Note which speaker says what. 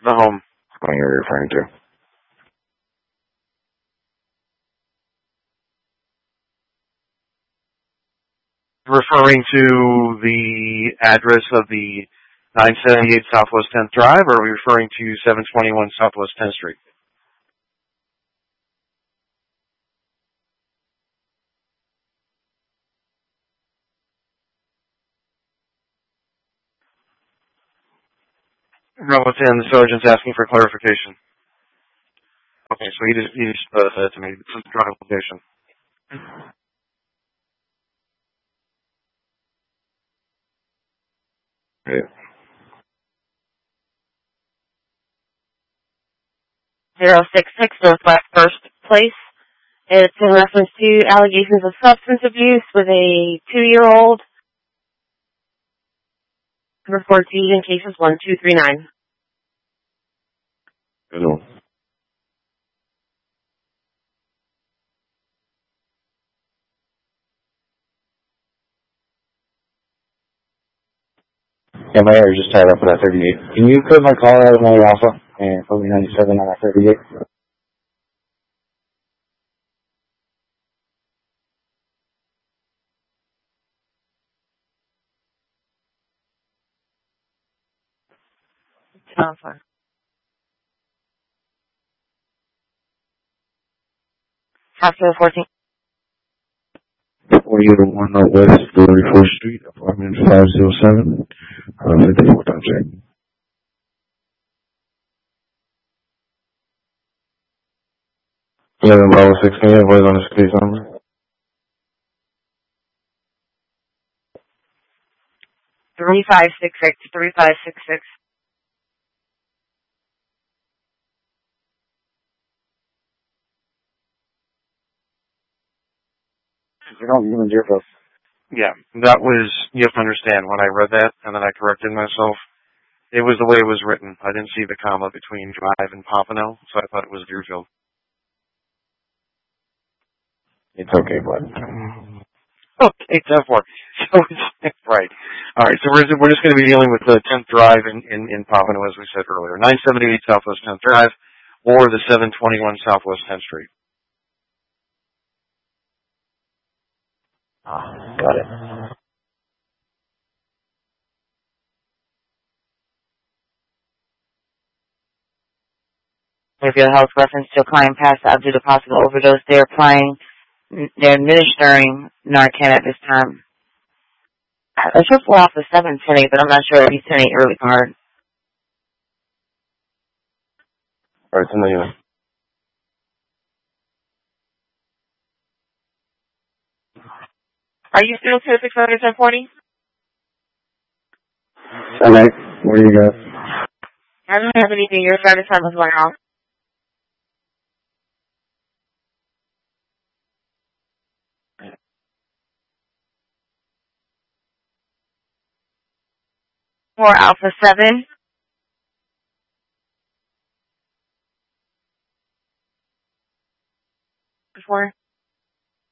Speaker 1: The home.
Speaker 2: What are you referring to?
Speaker 1: Referring to the address of the 978 Southwest 10th Drive, or are we referring to 721 Southwest 10th Street? Relative, the sergeant's asking for clarification. Okay, so he just said to me, this is the drive location.
Speaker 2: Yeah.
Speaker 3: 066 Northwest First Place. It's in reference to allegations of substance abuse with a 2-year-old. Report to in cases 1, 2, 3, 9.
Speaker 2: Good one. Yeah, my hair is just tied up with that 38. Can you put my caller out of my alpha and put me 97 on that 38?
Speaker 3: Alpha. Hospital 14.
Speaker 2: 4801 Northwest 34th Street, apartment 507, 54 times 8. Yeah, then Bravo 6, can you have voice on this case number?
Speaker 3: 3566. 3566.
Speaker 2: You don't even hear us.
Speaker 1: Yeah, that was, you have to understand, when I read that, and then I corrected myself, it was the way it was written. I didn't see the comma between Drive and Pompano, so I thought it was Deerfield.
Speaker 2: It's okay, bud.
Speaker 1: Okay, 10-4. So it's right. All right, so we're just going to be dealing with the 10th Drive in Pompano, as we said earlier. 978 Southwest 10th Drive, or the 721 Southwest 10th Street.
Speaker 2: Got it.
Speaker 3: If your health reference to a client passed out due to possible overdose, they're administering Narcan at this time. I should pull off the 710, but I'm not sure if he's sending early card.
Speaker 2: All right, somebody else.
Speaker 3: Are you still 2600 1040?
Speaker 2: Hello, what do you got?
Speaker 3: I don't have anything. Your service time was going off. For Alpha 7. Before.